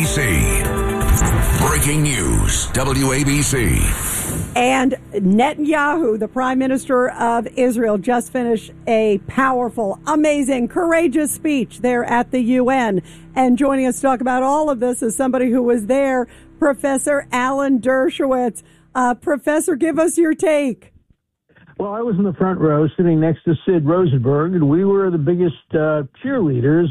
Breaking news, WABC. And Netanyahu, the Prime Minister of Israel, just finished a powerful, amazing, courageous speech there at the UN. And joining us to talk about all of this is somebody who was there, Professor Alan Dershowitz. Professor, give us your take. Well, I was in the front row sitting next to Sid Rosenberg, and we were the biggest cheerleaders.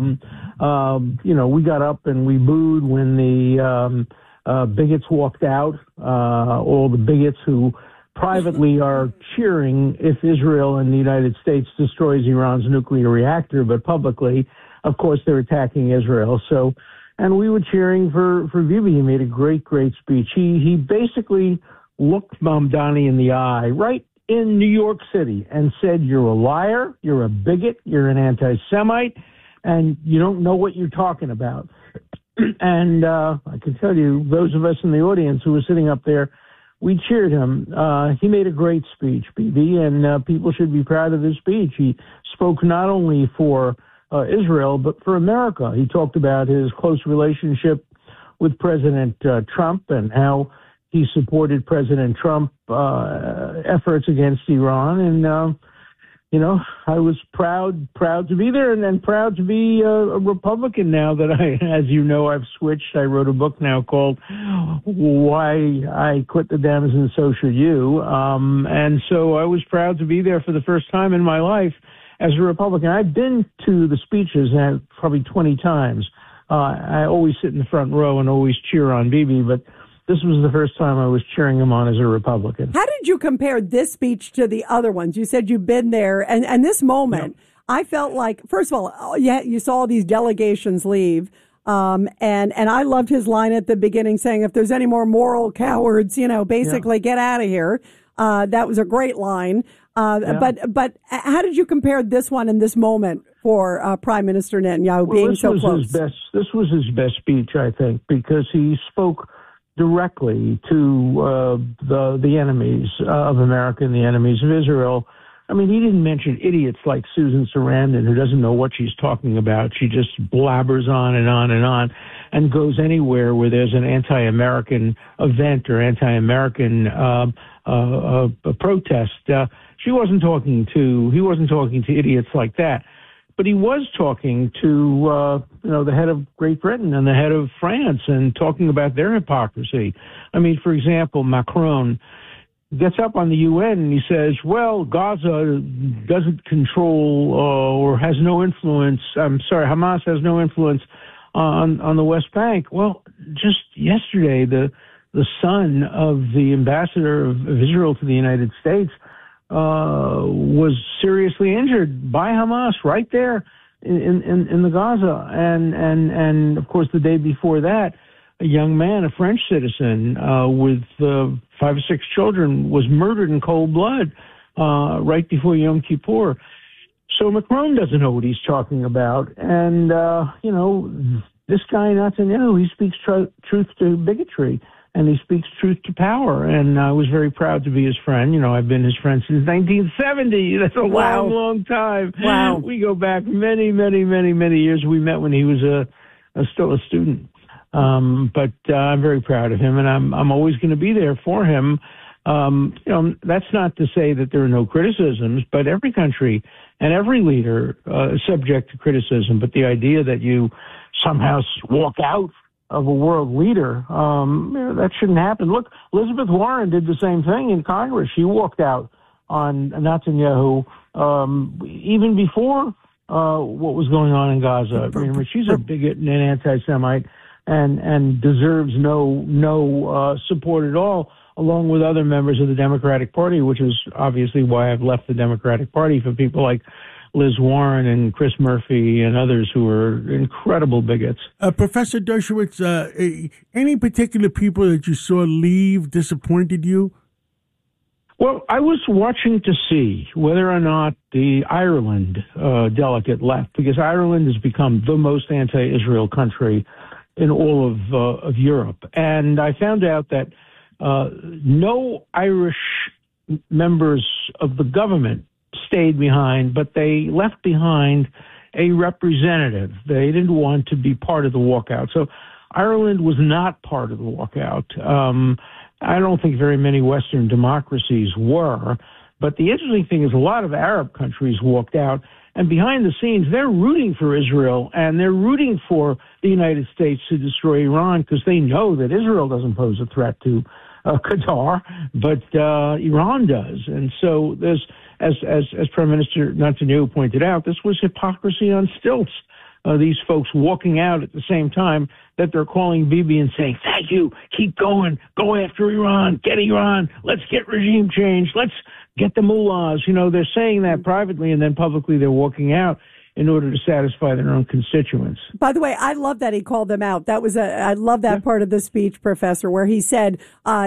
We got up and we booed when the bigots walked out, all the bigots who privately are cheering if Israel and the United States destroys Iran's nuclear reactor, but publicly, of course, they're attacking Israel. And we were cheering for Bibi. He made a great speech. He basically looked Mamdani in the eye, right in New York City, and said, "You're a liar, you're a bigot, you're an anti-Semite, and you don't know what you're talking about." And I can tell you, those of us in the audience who were sitting up there, we cheered him. He made a great speech, Bibi, and people should be proud of his speech. He spoke not only for Israel, but for America. He talked about his close relationship with President Trump and how he supported President Trump efforts against Iran. And, I was proud to be there, and then proud to be a Republican now that as you know, I've switched. I wrote a book now called Why I Quit the Dems and So Should You. And so I was proud to be there for the first time in my life as a Republican. I've been to the speeches probably 20 times. I always sit in the front row and always cheer on Bibi, but this was the first time I was cheering him on as a Republican. How did you compare this speech to the other ones? You said you've been there, and this moment, I felt like, first of all, you saw these delegations leave, and I loved his line at the beginning saying, if there's any more moral cowards, basically get out of here. That was a great line. But how did you compare this one and this moment for Prime Minister Netanyahu being so close? This was his best speech, I think, because he spoke directly to the enemies of America and the enemies of Israel. I mean, he didn't mention idiots like Susan Sarandon, who doesn't know what she's talking about. She just blabbers on and on and on and goes anywhere where there's an anti-American event or anti-American protest. He wasn't talking to idiots like that. But he was talking to, the head of Great Britain and the head of France and talking about their hypocrisy. I mean, for example, Macron gets up on the UN and he says, well, Gaza doesn't control or has no influence. Hamas has no influence on the West Bank. Well, just yesterday, the son of the ambassador of Israel to the United States was seriously injured by Hamas right there in the Gaza. And of course, the day before that, a young man, a French citizen with 5 or 6 children, was murdered in cold blood right before Yom Kippur. So Macron doesn't know what he's talking about. And, this guy, Netanyahu, he speaks truth to bigotry. And he speaks truth to power. And I was very proud to be his friend. I've been his friend since 1970. That's a long time. Wow. We go back many, many, many, many years. We met when he was still a student. But I'm very proud of him, and I'm always going to be there for him. That's not to say that there are no criticisms, but every country and every leader is subject to criticism. But the idea that you somehow walk out of a world leader, that shouldn't happen. Look, Elizabeth Warren did the same thing in Congress. She walked out on Netanyahu even before what was going on in Gaza. I mean, she's a bigot and an anti-Semite and deserves no support at all, along with other members of the Democratic Party, which is obviously why I've left the Democratic Party, for people like Liz Warren and Chris Murphy and others who are incredible bigots. Professor Dershowitz, any particular people that you saw leave disappointed you? Well, I was watching to see whether or not the Ireland delegate left, because Ireland has become the most anti-Israel country in all of Europe. And I found out that no Irish members of the government stayed behind, but they left behind a representative. They didn't want to be part of the walkout. So Ireland was not part of the walkout. I don't think very many Western democracies were. But the interesting thing is a lot of Arab countries walked out, and behind the scenes, they're rooting for Israel, and they're rooting for the United States to destroy Iran because they know that Israel doesn't pose a threat to Qatar, but Iran does. And so there's, as Prime Minister Netanyahu pointed out, this was hypocrisy on stilts. These folks walking out at the same time that they're calling Bibi and saying, thank you, keep going, go after Iran, get Iran, let's get regime change, let's get the mullahs. You know, they're saying that privately, and then publicly they're walking out in order to satisfy their own constituents. By the way, I love that he called them out. I love that part of the speech, Professor, where he said,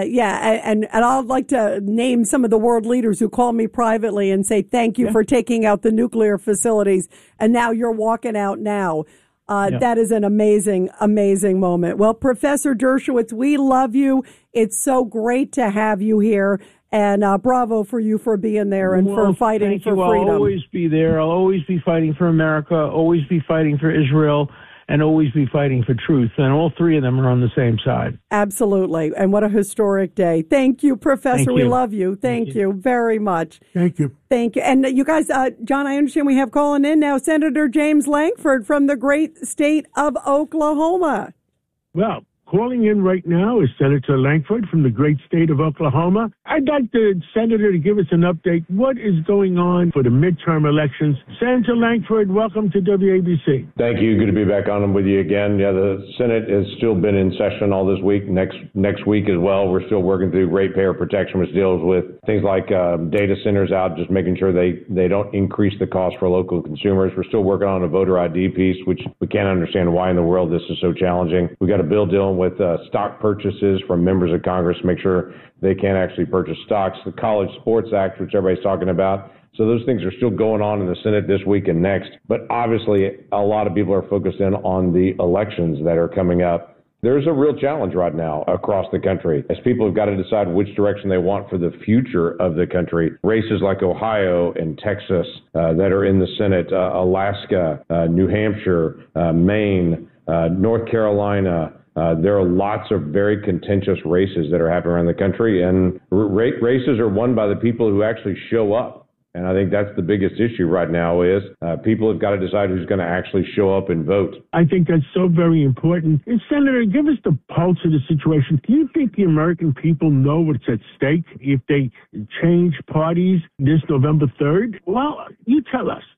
and I'd like to name some of the world leaders who call me privately and say, thank you for taking out the nuclear facilities. And now you're walking out now. That is an amazing, amazing moment. Well, Professor Dershowitz, we love you. It's so great to have you here. And bravo for you for being there and for fighting for freedom. I'll always be there. I'll always be fighting for America, always be fighting for Israel, and always be fighting for truth. And all three of them are on the same side. Absolutely. And what a historic day. Thank you, Professor. Thank you. We love you. Thank you very much. Thank you. Thank you. And you guys, John, I understand we have calling in now Senator James Lankford from the great state of Oklahoma. Well, calling in right now is Senator Lankford from the great state of Oklahoma. I'd like the senator to give us an update. What is going on for the midterm elections? Senator Lankford, welcome to WABC. Thank you. Good to be back on with you again. Yeah, the Senate has still been in session all this week. Next week as well, we're still working through ratepayer protection, which deals with things like data centers out, just making sure they don't increase the cost for local consumers. We're still working on a voter ID piece, which we can't understand why in the world this is so challenging. We got a bill dealing with stock purchases from members of Congress to make sure they can't actually purchase stocks. The College Sports Act, which everybody's talking about. So those things are still going on in the Senate this week and next. But obviously, a lot of people are focused in on the elections that are coming up. There's a real challenge right now across the country as people have got to decide which direction they want for the future of the country. Races like Ohio and Texas that are in the Senate, Alaska, New Hampshire, Maine, North Carolina. There are lots of very contentious races that are happening around the country, and races are won by the people who actually show up. And I think that's the biggest issue right now is people have got to decide who's going to actually show up and vote. I think that's so very important. And Senator, give us the pulse of the situation. Do you think the American people know what's at stake if they change parties this November 3rd? Well, you tell us.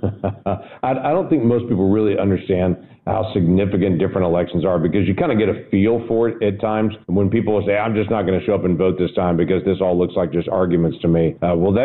I don't think most people really understand how significant different elections are because you kind of get a feel for it at times when people say, I'm just not going to show up and vote this time because this all looks like just arguments to me. Well,